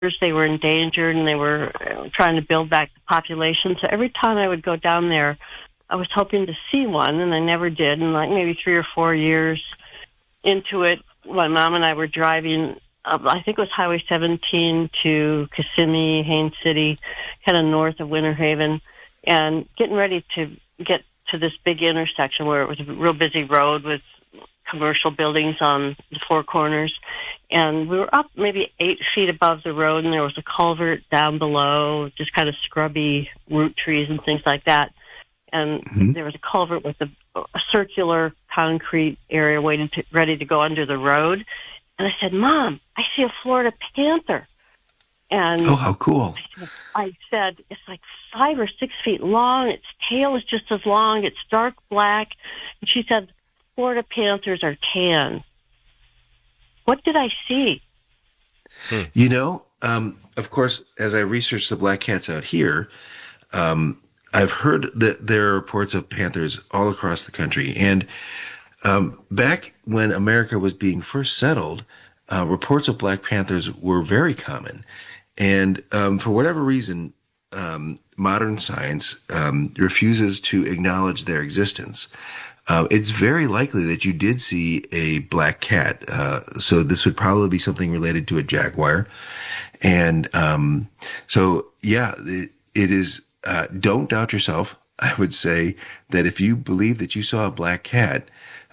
they were endangered, and they were trying to build back the population. So every time I would go down there, I was hoping to see one, and I never did. And like maybe 3 or 4 years into it, my mom and I were driving up, I think it was Highway 17 to Kissimmee, Haines City, kind of north of Winter Haven, and getting ready to get to this big intersection where it was a real busy road with commercial buildings on the four corners. And we were up maybe 8 feet above the road, and there was a culvert down below, just kind of scrubby root trees and things like that. And there was a culvert with a circular concrete area ready to go under the road. And I said, Mom, I see a Florida panther. And oh, how cool. I said, it's like 5 or 6 feet long. Its tail is just as long. It's dark black. And she said, Florida panthers are tan. What did I see? You know, of course, as I researched the black cats out here, I've heard that there are reports of panthers all across the country. And back when America was being first settled, reports of black panthers were very common. And for whatever reason, modern science refuses to acknowledge their existence. It's very likely that you did see a black cat. So this would probably be something related to a jaguar. And so, yeah, it is, don't doubt yourself. I would say that if you believe that you saw a black cat,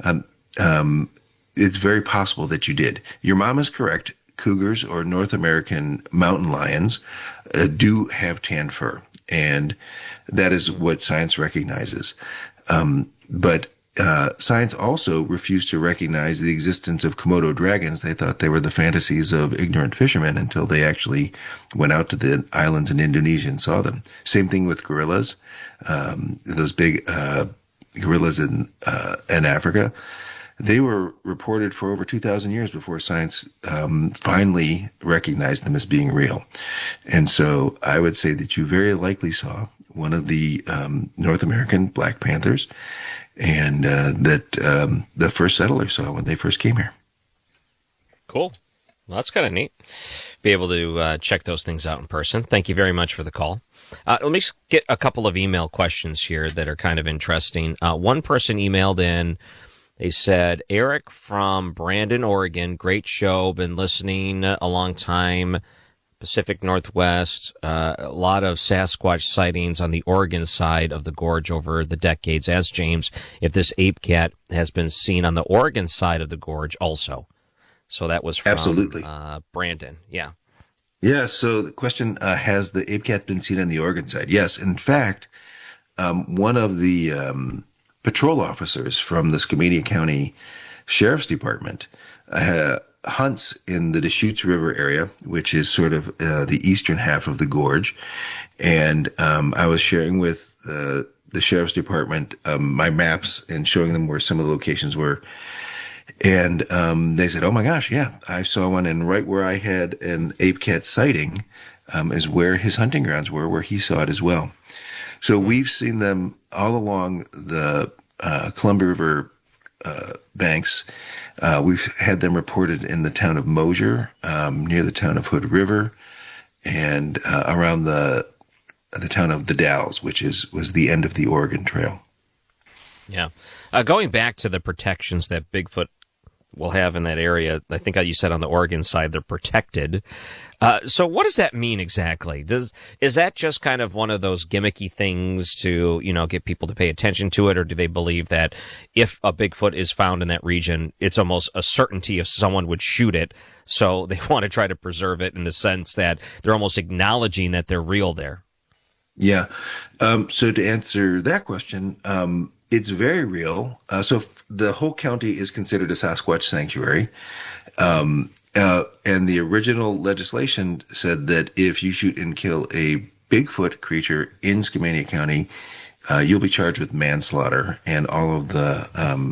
it's very possible that you did. Your mom is correct. Cougars or North American mountain lions do have tan fur, and that is what science recognizes. But science also refused to recognize the existence of Komodo dragons. They thought they were the fantasies of ignorant fishermen until they actually went out to the islands in Indonesia and saw them. Same thing with gorillas, those big gorillas in Africa. They were reported for over 2,000 years before science finally recognized them as being real. And so I would say that you very likely saw one of the North American black panthers, and that the first settlers saw when they first came here. Cool. Well, that's kind of neat. Be able to check those things out in person. Thank you very much for the call. Let me get a couple of email questions here that are kind of interesting. One person emailed in. They said, Eric from Brandon, Oregon, great show, been listening a long time, Pacific Northwest, a lot of Sasquatch sightings on the Oregon side of the gorge over the decades. Ask James if this ape cat has been seen on the Oregon side of the gorge also. So that was from Absolutely. Brandon. Yeah. Yeah, so the question, has the ape cat been seen on the Oregon side? Yes. In fact, one of the patrol officers from the Skamania County Sheriff's Department hunts in the Deschutes River area, which is sort of the eastern half of the gorge. And I was sharing with the Sheriff's Department my maps and showing them where some of the locations were. And they said, oh my gosh, yeah, I saw one, and right where I had an ape cat sighting is where his hunting grounds were, where he saw it as well. So we've seen them all along the Columbia River banks. We've had them reported in the town of Mosier, near the town of Hood River, and around the town of the Dalles, which was the end of the Oregon Trail. Yeah. Going back to the protections that Bigfoot will have in that area, I think you said on the Oregon side they're protected. So what does that mean exactly? Is that just kind of one of those gimmicky things to, get people to pay attention to it, or do they believe that if a Bigfoot is found in that region, it's almost a certainty if someone would shoot it, so they want to try to preserve it in the sense that they're almost acknowledging that they're real there? Yeah. So to answer that question, it's very real. So the whole county is considered a Sasquatch sanctuary. And the original legislation said that if you shoot and kill a Bigfoot creature in Skamania County, you'll be charged with manslaughter and all of the,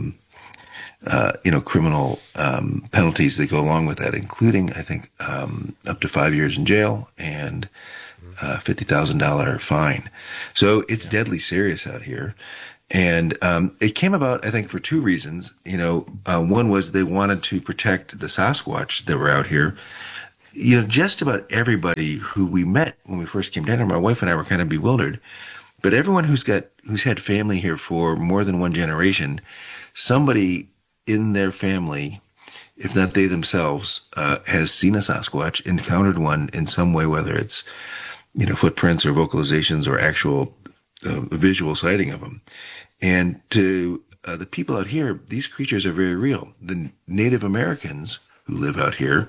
criminal penalties that go along with that, including, I think, up to 5 years in jail and $50,000 fine. So it's deadly serious out here. And it came about, I think, for two reasons. One was they wanted to protect the Sasquatch that were out here. just about everybody who we met when we first came down here, my wife and I were kind of bewildered, but everyone who's had family here for more than one generation, somebody in their family, if not they themselves, has seen a Sasquatch, encountered one in some way, whether it's, footprints or vocalizations or actual visual sighting of them. And to the people out here, these creatures are very real. The Native Americans who live out here,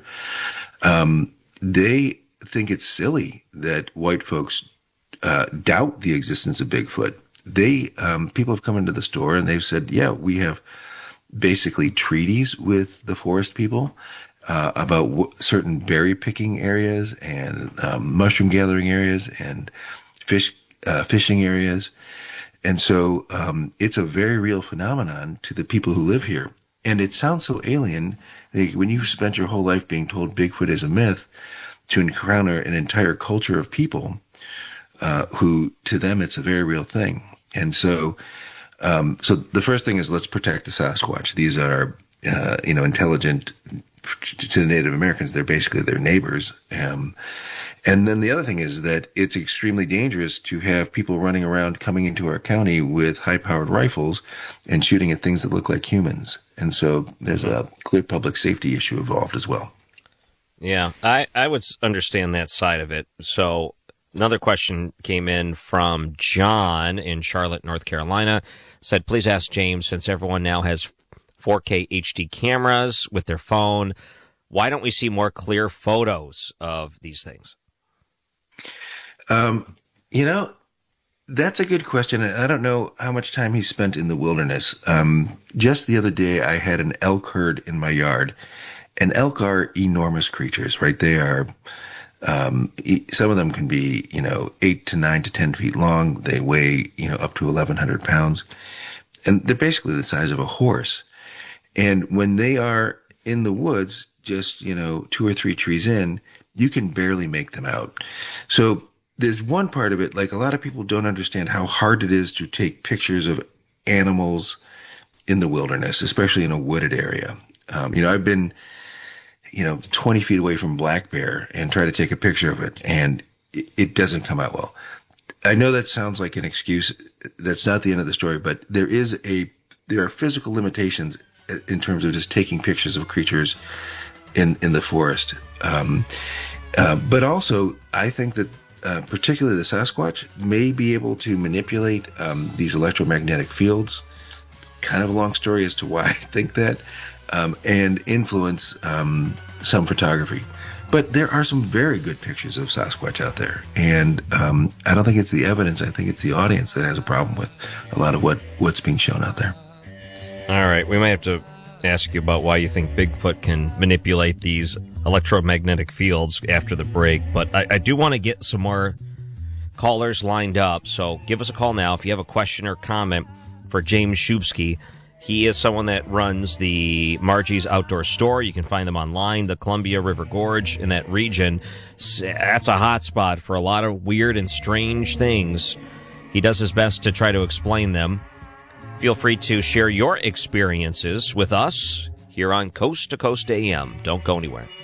they think it's silly that white folks doubt the existence of Bigfoot. People have come into the store and they've said, yeah, we have basically treaties with the forest people about certain berry picking areas and mushroom gathering areas and fishing areas. And so it's a very real phenomenon to the people who live here. And it sounds so alien. When you've spent your whole life being told Bigfoot is a myth, to encounter an entire culture of people who, to them, it's a very real thing. And so the first thing is, let's protect the Sasquatch. These are, intelligent to the Native Americans. They're basically their neighbors. And then the other thing is that it's extremely dangerous to have people running around coming into our county with high-powered rifles and shooting at things that look like humans. And so there's a clear public safety issue involved as well. Yeah, I would understand that side of it. So another question came in from John in Charlotte, North Carolina. Said, please ask James, since everyone now has 4K HD cameras with their phone, why don't we see more clear photos of these things? That's a good question. And I don't know how much time he spent in the wilderness. Just the other day, I had an elk herd in my yard. And elk are enormous creatures, right? They are, some of them can be, 8 to 9 to 10 feet long. They weigh, up to 1,100 pounds. And they're basically the size of a horse. And when they are in the woods, just, 2 or 3 trees in, you can barely make them out. So there's one part of it, like a lot of people don't understand how hard it is to take pictures of animals in the wilderness, especially in a wooded area. I've been, 20 feet away from black bear and try to take a picture of it, and it doesn't come out well. I know that sounds like an excuse. That's not the end of the story, but there are physical limitations in terms of just taking pictures of creatures in the forest. But also, I think that particularly the Sasquatch may be able to manipulate these electromagnetic fields. Kind of a long story as to why I think that, and influence some photography. But there are some very good pictures of Sasquatch out there. And I don't think it's the evidence. I think it's the audience that has a problem with a lot of what's being shown out there. All right. We might have to ask you about why you think Bigfoot can manipulate these electromagnetic fields after the break. But I do want to get some more callers lined up. So give us a call now if you have a question or comment for James Shubsky. He is someone that runs the Margie's Outdoor Store. You can find them online, the Columbia River Gorge in that region. That's a hot spot for a lot of weird and strange things. He does his best to try to explain them. Feel free to share your experiences with us here on Coast to Coast AM. Don't go anywhere.